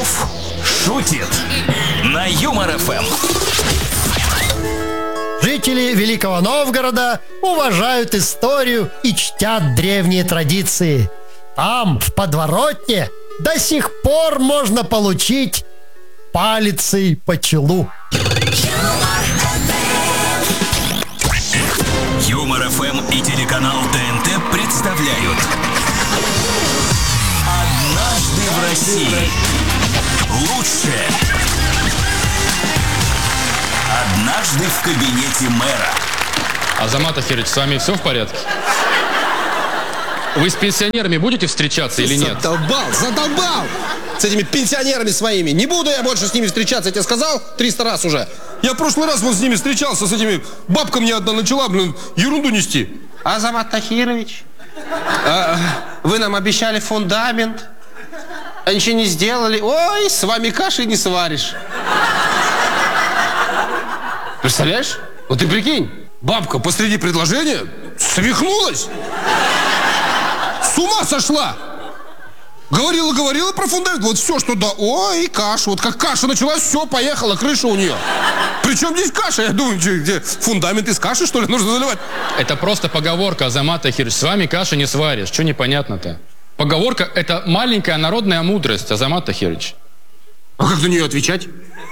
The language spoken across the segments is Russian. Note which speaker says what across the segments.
Speaker 1: Попов шутит на Юмор ФМ.
Speaker 2: Жители Великого Новгорода уважают историю и чтят древние традиции. Там, в подворотне, до сих пор можно получить палицей по челу.
Speaker 1: Юмор ФМ и телеканал ТНТ представляют «Однажды в России». Лучшее «Однажды в кабинете мэра».
Speaker 3: Азамат Ахирович, с вами все в порядке? Вы с пенсионерами будете встречаться или нет?
Speaker 4: Задолбал! С этими пенсионерами своими. Не буду я больше с ними встречаться, я тебе сказал 300 раз уже.
Speaker 5: Я в прошлый раз вот с ними встречался, с этими... Бабка мне одна начала, ерунду нести.
Speaker 4: Азамат Тахирович, вы нам обещали фундамент, а ничего не сделали. Ой, с вами каши не сваришь. Представляешь? Вот ты прикинь,
Speaker 5: Бабка посреди предложения свихнулась. С ума сошла. Говорила про фундамент. Вот все, что да. Ой, каша. Вот как каша началась, все, поехала, крыша у нее. Причем здесь каша? Я думаю, где фундамент из каши, что ли, нужно заливать?
Speaker 3: Это просто поговорка, Азамат Ахирович. С вами каши не сваришь. Что непонятно-то? Поговорка – это маленькая народная мудрость, Азамат Ахирович.
Speaker 5: А как на нее отвечать?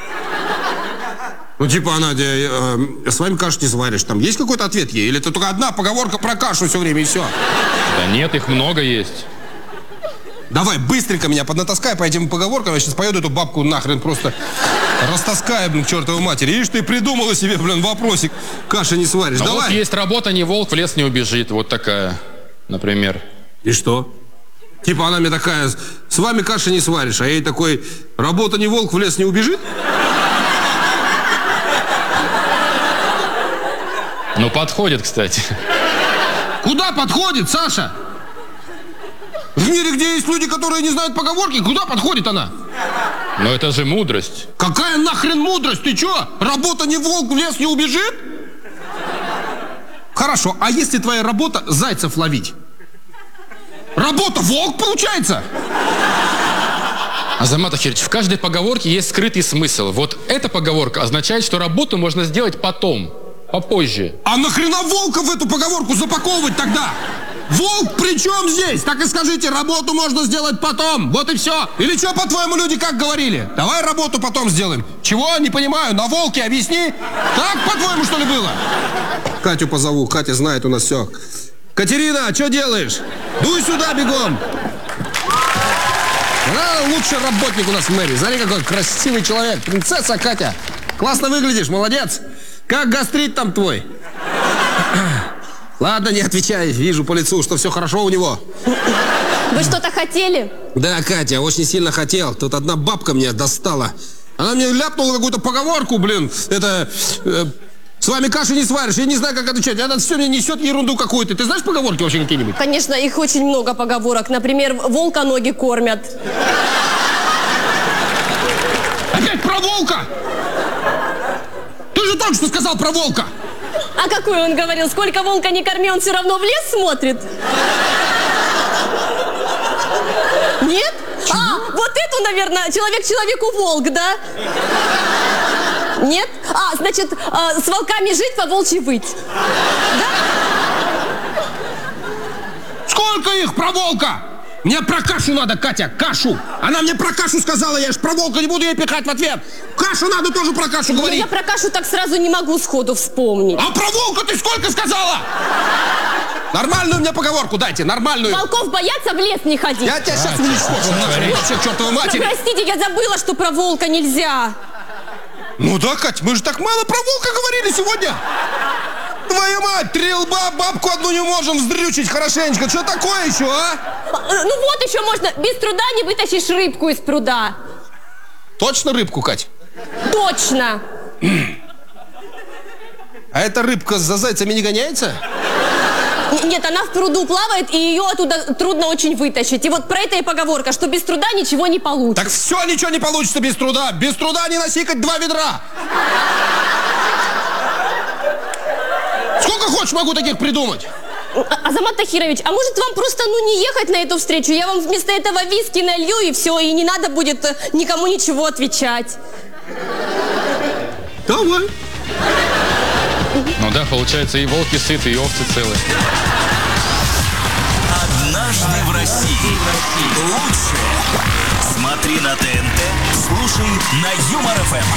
Speaker 5: Ну, типа, она, с вами кашу не сваришь. Там есть какой-то ответ ей? Или это только одна поговорка про кашу все время и все?
Speaker 3: Да нет, их много есть.
Speaker 5: Давай, быстренько меня поднатаскай по этим поговоркам. Я сейчас поеду эту бабку нахрен просто растаскаю, к чертовой матери. Видишь, ты придумала себе, вопросик. Каши не сваришь.
Speaker 3: А
Speaker 5: давай.
Speaker 3: вот есть работа, не волк, в лес не убежит. Вот такая, например.
Speaker 5: И что? Типа она мне такая, с вами каши не сваришь. А я ей такой, работа не волк, в лес не убежит?
Speaker 3: Ну, подходит, кстати.
Speaker 5: Куда подходит, Саша? В мире, где есть люди, которые не знают поговорки, куда подходит она?
Speaker 3: Но это же мудрость.
Speaker 5: Какая нахрен мудрость? Ты что? Работа не волк, в лес не убежит? Хорошо, а если твоя работа зайцев ловить? Работа волк получается?
Speaker 3: Азамат Ахирович, в каждой поговорке есть скрытый смысл. Вот эта поговорка означает, что работу можно сделать потом, попозже.
Speaker 5: А нахрена волка в эту поговорку запаковывать тогда? Волк при чем здесь? Так и скажите, работу можно сделать потом. Вот и все. Или что, по-твоему, люди как говорили? Давай работу потом сделаем. Чего? Не понимаю. На волке объясни. Так, по-твоему, что ли, было? Катю позову. Катя знает у нас все. Катерина, что делаешь? Дуй сюда бегом. Она лучший работник у нас в мэрии. Смотри, какой красивый человек. Принцесса Катя. Классно выглядишь, молодец. Как гастрит там твой? Ладно, не отвечай. Вижу по лицу, что все хорошо у него.
Speaker 6: Вы что-то хотели?
Speaker 5: Да, Катя, очень сильно хотел. Тут одна бабка мне достала. Она мне ляпнула какую-то поговорку, это... с вами каши не сваришь. Я не знаю, как отвечать. Она все мне несет ерунду какую-то. Ты знаешь поговорки вообще какие-нибудь?
Speaker 6: Конечно, их очень много поговорок. Например, волка ноги кормят.
Speaker 5: Опять про волка? Ты же только что сказал про волка.
Speaker 6: А какой он говорил? Сколько волка не корми, он все равно в лес смотрит? Нет? Чего? Вот эту, наверное, человек человеку волк, да? Нет? Значит, с волками жить, по волчьи выть. Да?
Speaker 5: Сколько их про волка? Мне про кашу надо, Катя, кашу. Она мне про кашу сказала, я ж про волка не буду ей пихать в ответ. Кашу надо тоже про кашу говорить.
Speaker 6: Я про кашу так сразу не могу сходу вспомнить.
Speaker 5: А про волка ты сколько сказала? Нормальную мне поговорку дайте, нормальную.
Speaker 6: Волков боятся, в лес не ходить.
Speaker 5: Я тебя сейчас уничтожу, вообще, к чертовой матери.
Speaker 6: Простите, я забыла, что про волка нельзя.
Speaker 5: Ну да, Кать, мы же так мало про волка говорили сегодня. Твою мать, 3 лба, бабку одну не можем вздрючить хорошенечко. Что такое еще, а?
Speaker 6: Ну вот еще можно, без труда не вытащишь рыбку из пруда.
Speaker 5: Точно рыбку, Кать?
Speaker 6: Точно.
Speaker 5: А эта рыбка за зайцами не гоняется?
Speaker 6: Нет, она в пруду плавает, и ее оттуда трудно очень вытащить. И вот про это и поговорка, что без труда ничего не получится.
Speaker 5: Так все, ничего не получится без труда. Без труда не насикать 2 ведра. Сколько хочешь, могу таких придумать.
Speaker 6: Азамат Тахирович, а может вам просто, не ехать на эту встречу? Я вам вместо этого виски налью, и все, и не надо будет никому ничего отвечать.
Speaker 5: Давай.
Speaker 3: Ну да, получается, и волки сыты, и овцы целы.
Speaker 1: Однажды в России. Лучше смотри на ТНТ, слушай на Юмор ФМ.